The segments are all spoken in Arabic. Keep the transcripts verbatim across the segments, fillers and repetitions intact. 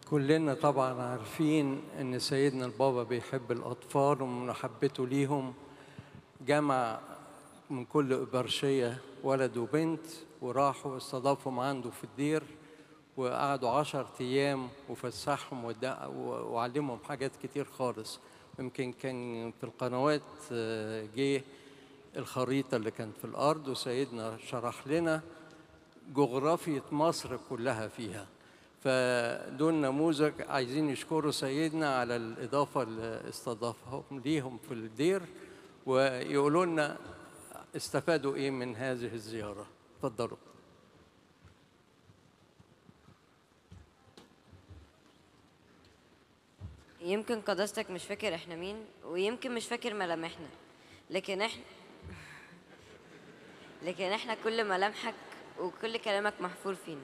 كلنا طبعا عارفين ان سيدنا البابا بيحب الاطفال، ومن محبته ليهم جمع من كل إبرشية ولد وبنت وراحوا استضافهم عنده في الدير، وقعدوا عشر أيام وفسحهم ودع- وعلمهم حاجات كتير خالص. يمكن كان في القنوات آه، جه الخريطة اللي كانت في الأرض، وسيدنا شرح لنا جغرافية مصر كلها فيها. فدول نموذج عايزين يشكروا سيدنا على الإضافة اللي استضافهم ليهم في الدير، ويقولوا لنا استفادوا إيه من هذه الزيارة. اتفضلوا. يمكن قداستك مش فاكر احنا مين، ويمكن مش فاكر ملامحنا، لكن احنا لكن احنا كل ملامحك وكل كلامك محفور فينا.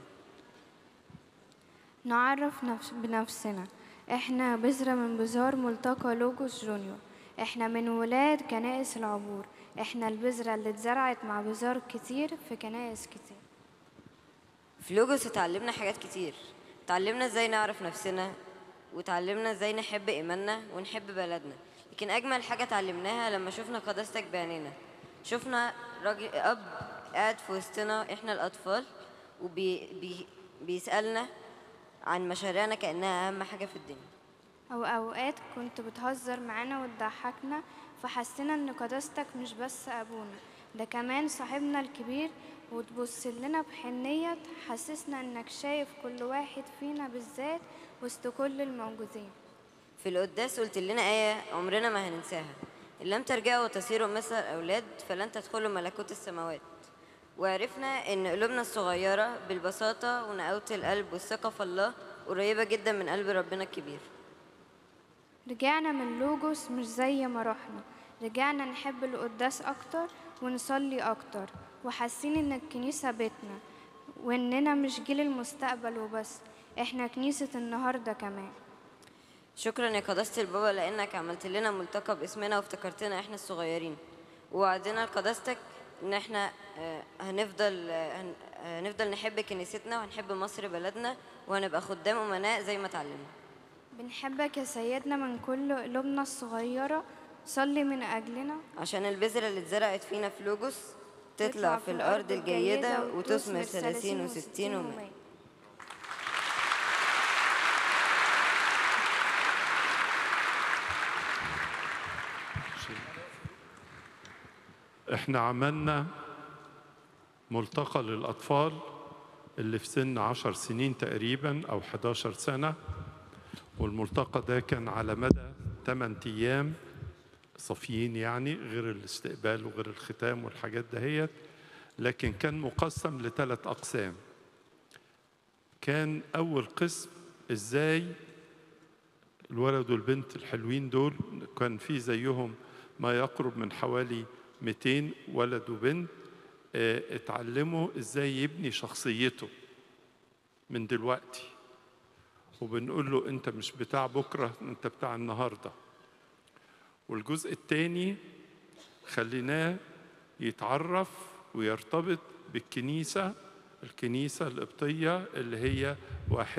نعرف نفس بنفسنا. احنا بذرة من بذار ملتقى لوجوس جونيور. احنا من ولاد كنائس العبور. احنا البذرة اللي اتزرعت مع بذار كتير في كنائس كتير. في لوجوس اتعلمنا حاجات كتير، اتعلمنا ازاي نعرف نفسنا، وتعلمنا ازاي نحب ايماننا ونحب بلدنا. لكن اجمل حاجة اتعلمناها لما شفنا قداستك بعينينا. شفنا راجل اب قاعد في وسطنا احنا الاطفال، وبي بي بيسألنا عن مشاريعنا كأنها اهم حاجة في الدنيا. أو أوقات كنت بتهزر معانا وتضحكنا، فحسينا إن قداستك مش بس أبونا، ده كمان صاحبنا الكبير، وتبص لنا بحنية تحسسنا إنك شايف كل واحد فينا بالذات وسط كل الموجودين. في القداس قلت لنا آية عمرنا ما هننساها: إن لم ترجعوا وتصيروا مثل الأولاد فلن تدخلوا ملكوت السماوات. وعرفنا إن قلوبنا الصغيرة بالبساطة ونقاوة القلب والثقة في الله قريبة جدا من قلب ربنا الكبير. رجعنا من لوجوس مش زي ما رحنا، رجعنا نحب القداس أكتر ونصلي أكتر، وحاسين إن الكنيسة بيتنا، وإننا مش جيل المستقبل وبس، إحنا كنيسة النهاردة كمان. شكرا يا قداسة البابا لأنك عملت لنا ملتقى باسمنا وافتكرتنا إحنا الصغيرين، ووعدنا لقداستك إن إحنا آه، هنفضل آه، هن- آه، هنفضل نحب كنيستنا وهنحب مصر بلدنا، وهنبقى خدام أمناء زي ما اتعلمنا. بنحبك يا سيدنا من كل قلوبنا الصغيرة، صلي من أجلنا عشان البذرة اللي اتزرعت فينا في لوجوس تطلع في الأرض الجيدة وتثمر ثلاثين وستين ومائة. احنا عملنا ملتقى للأطفال اللي في سن عشر سنين تقريبا أو حداشر سنة، والملتقى ده كان على مدى ثمانية أيام صافيين، يعني غير الاستقبال وغير الختام والحاجات دهيت، لكن كان مقسم لثلاث أقسام. كان أول قسم إزاي الولد والبنت الحلوين دول، كان في زيهم ما يقرب من حوالي مئتين ولد وبنت، اه اتعلموا ازاي يبني شخصيته من دلوقتي، وبنقول له انت مش بتاع بكرة، انت بتاع النهاردة. والجزء الثاني خليناه يتعرف ويرتبط بالكنيسة الكنيسة القبطية اللي هي واحد